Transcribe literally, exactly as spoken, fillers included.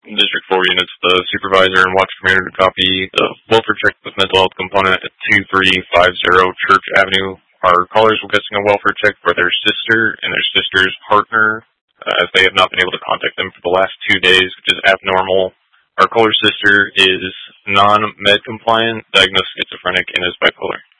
District four units, the supervisor and watch commander to copy the welfare check with mental health component at two three five zero Church Avenue. Our callers will get a welfare check for their sister and their sister's partner, uh, as they have not been able to contact them for the last two days, which is abnormal. Our caller's sister is non-med compliant, diagnosed schizophrenic, and is bipolar.